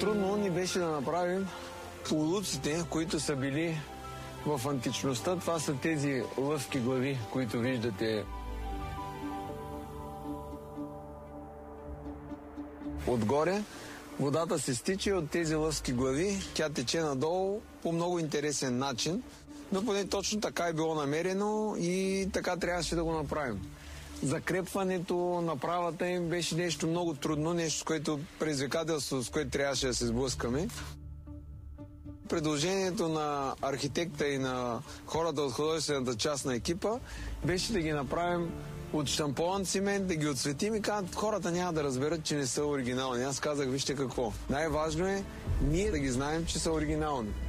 Трудно ни беше да направим улуците, които са били в античността. Това са тези лъвски глави, които виждате отгоре. Водата се стича от тези лъвски глави. Тя тече надолу по много интересен начин. Но поне точно така е било намерено и така трябваше да го направим. Закрепването, направата им беше нещо много трудно, нещо, с което предизвикателство, с което трябваше да се сблъскаме. Предложението на архитекта и на хората от художествената част на екипа беше да ги направим от шампоан цимент, да ги отцветим и казват, хората няма да разберат, че не са оригинални. Аз казах, вижте какво. Най-важно е ние да ги знаем, че са оригинални.